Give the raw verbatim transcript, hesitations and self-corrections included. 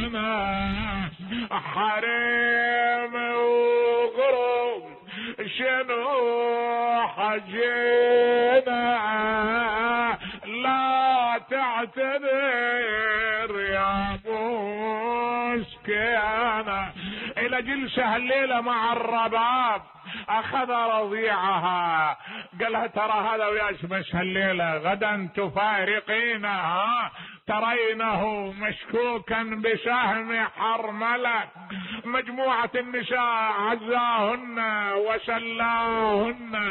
حجينا حريم وغرب شنو حجينا لا تعتذر يا مسكينة. الى جلسة الليلة مع الرباب اخذ رضيعها قالها ترى هذا وياش مش هالليلة غدا تفارقينها ترينه مشكوكا بسهم حرملة. مجموعة النساء عزاهن وسلاهن